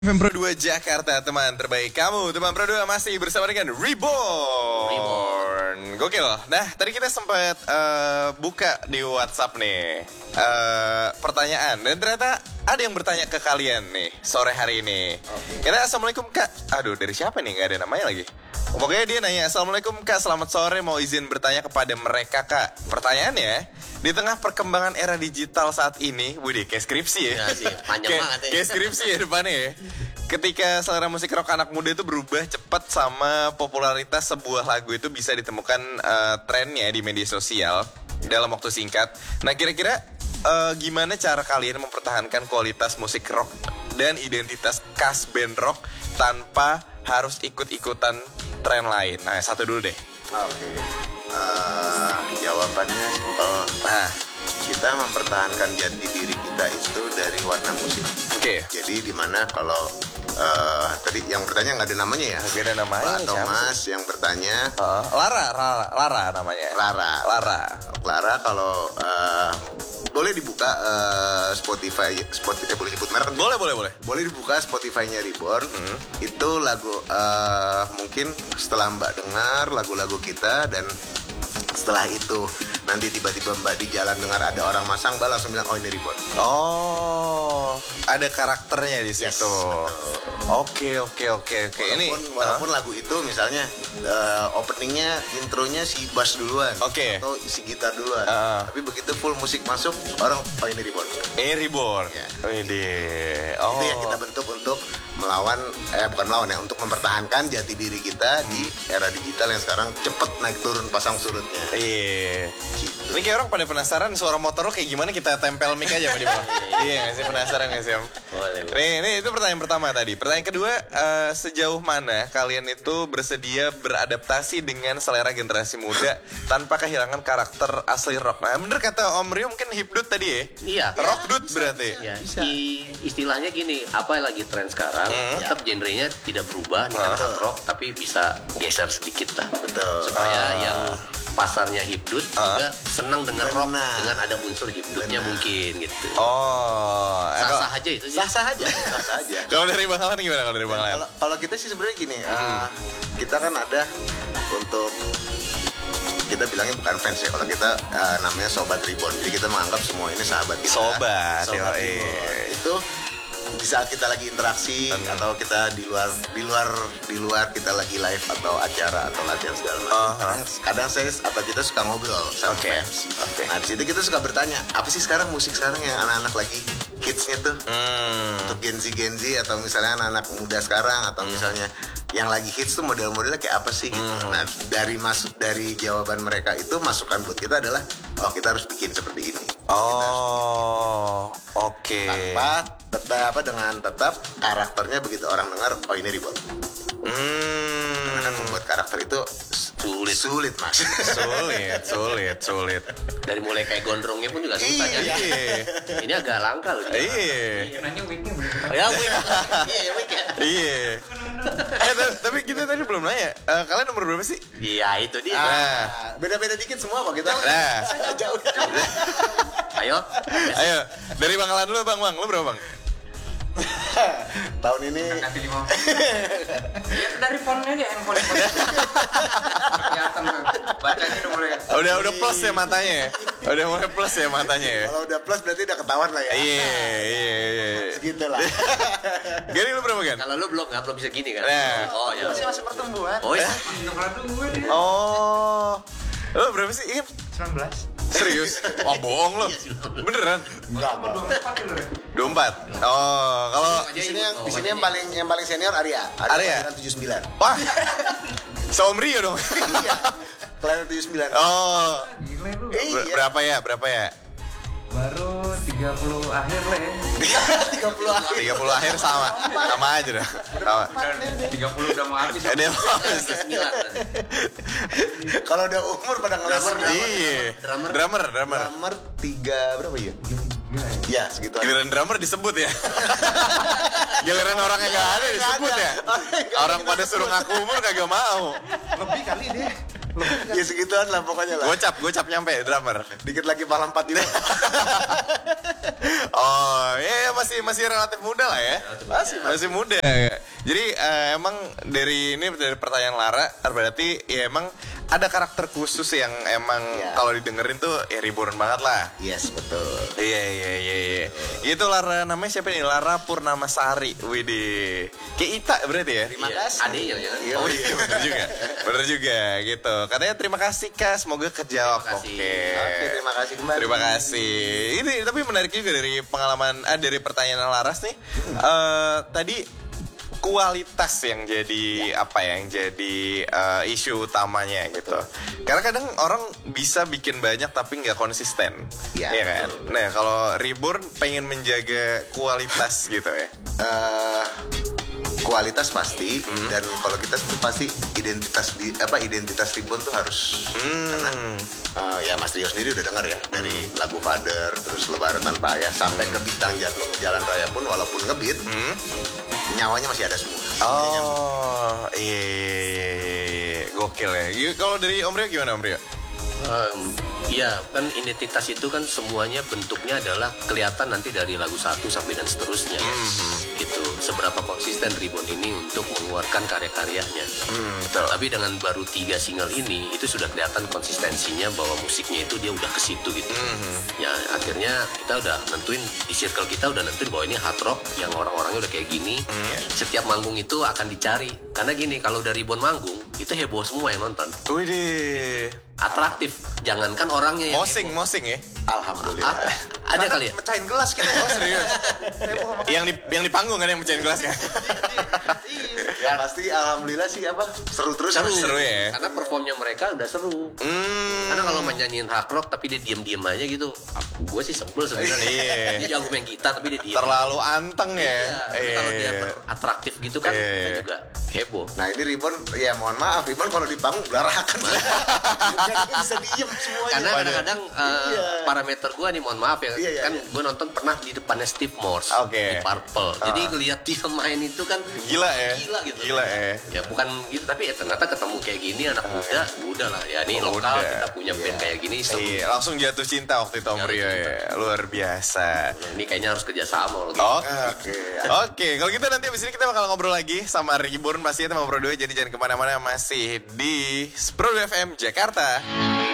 FM Pro 2 Jakarta, teman terbaik kamu. Teman Pro 2 masih bersama dengan Reborn. Gokil. Nah, tadi kita sempat buka di WhatsApp nih pertanyaan. Dan ternyata ada yang bertanya ke kalian nih sore hari ini. Kita Assalamualaikum Kak. Aduh, dari siapa nih? Gak ada namanya lagi. Pokoknya dia nanya, Assalamualaikum Kak, selamat sore, mau izin bertanya kepada mereka Kak. Pertanyaannya, di tengah perkembangan era digital saat ini, widih, kayak skripsi ya. Ya sih, panjang banget ya. Kayak skripsi ya depannya ya. Ketika selera musik rock anak muda itu berubah cepat sama popularitas sebuah lagu itu bisa ditemukan trennya di media sosial dalam waktu singkat. Nah, kira-kira gimana cara kalian mempertahankan kualitas musik rock dan identitas khas band rock tanpa harus ikut-ikutan tren lain? Nah, satu dulu deh. Oke. Jawabannya simpel. Nah, kita mempertahankan jati diri kita itu dari warna musik. Oke. Jadi dimana kalau tadi yang bertanya nggak ada namanya ya? Nggak ada namanya. Pak Thomas yang bertanya. Lara namanya. Lara kalau boleh dibuka Spotify boleh sebut merek? Boleh dibuka Spotify-nya Reborn. Itu lagu mungkin setelah Mbak dengar lagu-lagu kita dan setelah itu nanti tiba-tiba Mbak di jalan dengar ada orang masang, Mbak langsung bilang, oh ini Reborn. Oh, ada karakternya di situ. Oke. Walaupun lagu itu misalnya openingnya, intronya si bass duluan, atau si gitar duluan, tapi begitu full musik masuk, orang oh ini Reborn. Ya. Itu yang kita bentuk untuk untuk mempertahankan jati diri kita di era digital yang sekarang cepet naik turun pasang surutnya. Iya. Gitu. Ini kayak orang pada penasaran suara motor lo kayak gimana, kita tempel mic aja di bawah. Iya nggak sih, penasaran nggak sih Om? Boleh. Nih itu pertanyaan pertama tadi. Pertanyaan kedua, sejauh mana kalian itu bersedia beradaptasi dengan selera generasi muda tanpa kehilangan karakter asli rock? Nah, bener kata Om Rio mungkin hipdut tadi ya? Iya. Rock dut berarti. Ya, istilahnya gini, apa yang lagi tren sekarang, tetap genrenya tidak berubah, tetap rock, tapi bisa geser sedikit lah. Betul. Supaya yang pasarnya hipdut juga senang dengan rock, dengan ada unsur hipdutnya mungkin gitu. Oh, Sah-sah aja itu. Sah-sah aja. Kalau dari Bang Alan gimana? Kalau kita sih sebenarnya gini, kita kan ada untuk kita bilangnya bukan fans ya, kalau kita namanya Sobat Reborn. Jadi kita menganggap semua ini sahabat kita. Sobat Reborn. Itu di saat kita lagi interaksi atau kita di luar kita lagi live atau acara atau latihan segala macam. Kadang saya atau kita suka ngobrol sama fans. Nah di situ kita suka bertanya, apa sih sekarang musik sekarang yang anak-anak lagi hitsnya tuh untuk Gen Z atau misalnya anak-anak muda sekarang atau misalnya yang lagi hits tuh model-modelnya kayak apa sih gitu. Nah dari jawaban mereka itu masukan buat kita adalah kita harus bikin seperti ini. Oke. Tanpa dengan tetap karakternya begitu orang dengar ini Reborn. Karena kan membuat karakter itu sulit Mas. Sulit. Dari mulai kayak gondrongnya pun juga susah ya. Ini agak langka loh. Iya. Nanya weeknya belum. Ya, week ya. Iya. Tapi kita tadi belum nanya. Kalian nomor berapa sih? Iya, itu dia. Beda-beda dikit semua kok kita. Nah, Jauh. Ayo. dari Bang Alan dulu Bang. Lu berapa Bang? Tahun ini Kasih 5. Ya, dari fontnya dia handphone. Kelihatan tuh. Bacanya udah mulai. Udah plus ya matanya ya. Udah mulai plus ya matanya ya. kalau udah plus berarti udah ketahuan lah ya. Iya. Segitu lah. Gani lu berapa Gan? Kalau lu belum bisa gini kan? Nah. Oh ya. Masih pertumbuhan. Oh ya. Lu berapa sih? Ingat? 19. Serius? Wah bohong lo. Beneran? Enggak. 24. Oh, kalau Di sini yang paling senior Arya. Arya? Kelahiran 79. wah. Seom Rio dong. Iya. Kelahiran 79. Oh. Gila lu. Iya. Berapa ya? Baru 30 akhir lah ya. 30 akhir. 30 akhir sama aja dah. Sama. 30 udah mau habis. Dia mau. Kalau udah umur pada ngeles. Iya. Drummer. Drummer 3 berapa ya? Ya segitu aja. Giliran drummer disebut ya. Giliran orangnya nggak ada disebut ya. Orang pada suruh ngaku umur kagak mau. Lebih kali deh. Ya segituan lah pokoknya lah. Gocap nyampe drummer. Dikit lagi pala 4 ini. Oh, ya masih relatif muda lah ya. Masih muda. Jadi emang dari pertanyaan Lara berarti ya emang ada karakter khusus yang emang kalau didengerin tuh ya Reborn banget lah. Yes, betul. Iya. Itu Lara, namanya siapa nih? Lara Purnamasari. Widih. Kayak Ita berarti ya? Terima kasih. Adiknya ya. Oh iya bener juga gitu. Katanya terima kasih Kak, semoga kejawab. Oke, terima kasih kembali. Terima kasih. Ini tapi menarik juga dari pengalaman dari pertanyaan Laras nih. Tadi kualitas yang jadi yang jadi isu utamanya gitu. Karena kadang orang bisa bikin banyak tapi nggak konsisten, ya kan? Nah kalau Reborn pengen menjaga kualitas gitu ya. Kualitas pasti dan kalau kita itu pasti identitas Reborn tuh harus karena ya Mas Rio sendiri udah dengar ya dari lagu Father terus Lebaran Tanpa Ayah sampai ke Bintang Jatuh Jalan Raya pun walaupun ngebeat nyawanya masih ada semua. Oh iya. Gokil ya. Kalau dari Om Rio gimana Om Rio? Iya kan identitas itu kan semuanya bentuknya adalah kelihatan nanti dari lagu 1 sampai dan seterusnya gitu, seberapa konsisten Reborn ini untuk mengeluarkan karya-karyanya. Tapi dengan baru 3 single ini itu sudah kelihatan konsistensinya bahwa musiknya itu dia udah ke situ gitu. Ya akhirnya kita udah nentuin di circle kita udah nentuin bahwa ini hard rock yang orang-orangnya udah kayak gini. Setiap manggung itu akan dicari karena gini, kalau dari Reborn manggung itu heboh semua yang nonton. Widih. Atraktif, jangankan orangnya yang Mosing ya. Alhamdulillah. ada kali ya. Mecahin gelas kita. Oh serius. yang di panggung kan yang mecahin gelasnya. Ya pasti alhamdulillah sih seru terus. Seru ya. Karena performnya mereka udah seru. Karena kalau nyanyiin hard rock tapi dia diem aja gitu, gue sih sebel sebenarnya. Dia jago main gitar tapi dia diem. Terlalu anteng ya. Kalau dia atraktif gitu kan kita juga heboh. Nah ini Reborn ya mohon maaf Reborn kalau di panggung belarakan. Jadi bisa diem semuanya. Karena kadang-kadang parameter gue nih mohon maaf ya, kan gue nonton pernah di depannya Steve Morse di Purple. Jadi ngeliat dia main itu kan gila gitu. Gila ya. Ya bukan gitu tapi ternyata ketemu kayak gini anak muda udah lah ya ini lokal kita punya band kayak gini seru. Langsung jatuh cinta waktu itu Om Rio ya. Luar biasa. Ini kayaknya harus kerjasama loh. Oke, kalau gitu nanti abis ini kita bakal ngobrol lagi sama Reborn pastinya sama Pro 2, jadi jangan kemana-mana, masih di Pro 2 FM Jakarta.